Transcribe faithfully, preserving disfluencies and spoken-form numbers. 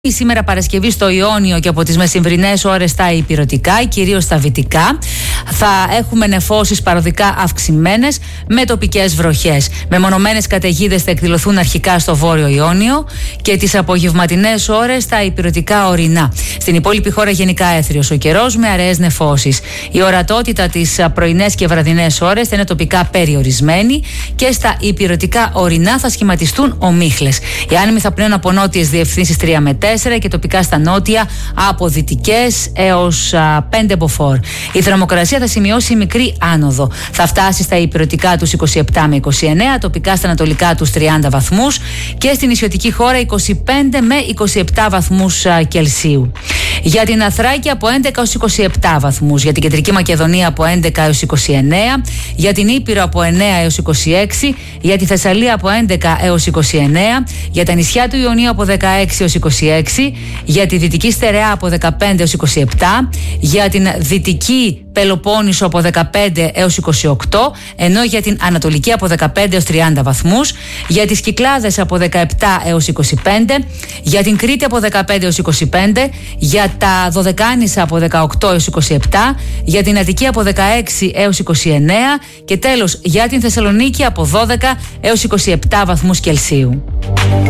Σήμερα Παρασκευή στο Ιόνιο και από τις μεσημβρινές ώρες στα ηπειρωτικά, κυρίως στα βυτικά, θα έχουμε νεφώσεις παροδικά αυξημένες με τοπικές βροχές. Μεμονωμένες καταιγίδες θα εκδηλωθούν αρχικά στο Βόρειο Ιόνιο και τις απογευματινές ώρες στα ηπειρωτικά ορεινά. Στην υπόλοιπη χώρα γενικά έθριος ο καιρός με αραιές νεφώσεις. Η ορατότητα τις πρωινές και βραδινές ώρες θα είναι τοπικά περιορισμένη και στα ηπειρωτικά ορεινά θα σχηματιστούν ομίχλες. Οι άνεμοι θα πνέουν από νότιες διευθύνσεις τρία με τέσσερα και τοπικά στα νότια από δυτικές έως πέντε μποφόρ. Η θερμοκρασία θα σημειώσει μικρή άνοδο. Θα φτάσει στα ηπειρωτικά τους είκοσι επτά με είκοσι εννέα, τοπικά στα ανατολικά τους τριάντα βαθμούς και στην νησιωτική χώρα είκοσι πέντε με είκοσι επτά βαθμούς Κελσίου. Για την Αθράκη από έντεκα έως είκοσι επτά βαθμούς, για την Κεντρική Μακεδονία από έντεκα έως είκοσι εννέα, για την Ήπειρο από εννέα έως είκοσι έξι, για τη Θεσσαλία από έντεκα έως είκοσι εννέα, για τα νησιά του Ιωνίου από δεκαέξι έως είκοσι έξι, για τη Δυτική Στερεά από δεκαπέντε έως είκοσι επτά, για την Δυτική Πελοπόννησο από δεκαπέντε έως είκοσι οκτώ, ενώ για την Ανατολική από δεκαπέντε έως τριάντα βαθμούς, για τις Κυκλάδες από δεκαεπτά έως είκοσι πέντε, για την Κρήτη από δεκαπέντε έως είκοσι πέντε, για τα Δωδεκάνησα από δεκαοκτώ έως είκοσι επτά, για την Αττική από δεκαέξι έως είκοσι εννέα και τέλος για την Θεσσαλονίκη από δώδεκα έως είκοσι επτά βαθμούς Κελσίου.